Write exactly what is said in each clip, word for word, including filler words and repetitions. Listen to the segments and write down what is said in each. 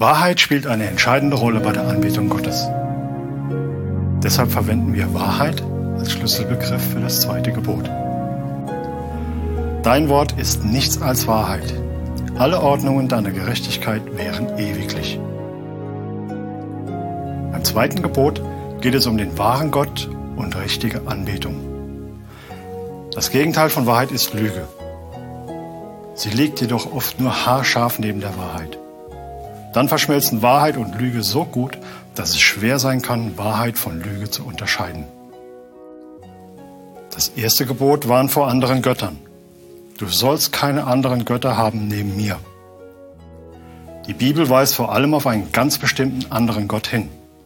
Wahrheit spielt eine entscheidende Rolle bei der Anbetung Gottes. Deshalb verwenden wir Wahrheit als Schlüsselbegriff für das zweite Gebot. Dein Wort ist nichts als Wahrheit. Alle Ordnungen deiner Gerechtigkeit wären ewiglich. Beim zweiten Gebot geht es um den wahren Gott und richtige Anbetung. Das Gegenteil von Wahrheit ist Lüge. Sie liegt jedoch oft nur haarscharf neben der Wahrheit. Dann verschmelzen Wahrheit und Lüge so gut, dass es schwer sein kann, Wahrheit von Lüge zu unterscheiden. Das erste Gebot warnt vor anderen Göttern. Du sollst keine anderen Götter haben neben mir. Die Bibel weist vor allem auf einen ganz bestimmten anderen Gott hin.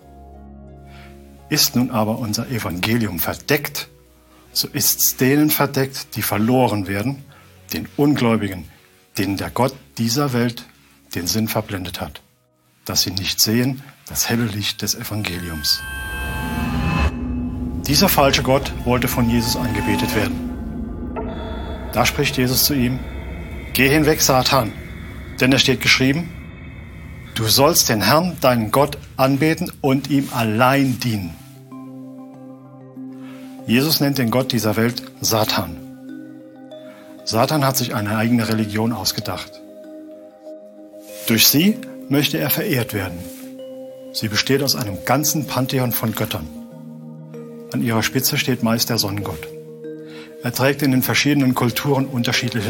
Ist nun aber unser Evangelium verdeckt, so ist's denen verdeckt, die verloren werden, den Ungläubigen, denen der Gott dieser Welt den Sinn verblendet hat, dass sie nicht sehen das helle Licht des Evangeliums. Dieser falsche Gott wollte von Jesus angebetet werden. Da spricht Jesus zu ihm: Geh hinweg, Satan, denn es steht geschrieben, du sollst den Herrn, deinen Gott, anbeten und ihm allein dienen. Jesus nennt den Gott dieser Welt Satan. Satan hat sich eine eigene Religion ausgedacht. Durch sie möchte er verehrt werden. Sie besteht aus einem ganzen Pantheon von Göttern. An ihrer Spitze steht meist der Sonnengott. Er trägt in den verschiedenen Kulturen unterschiedliche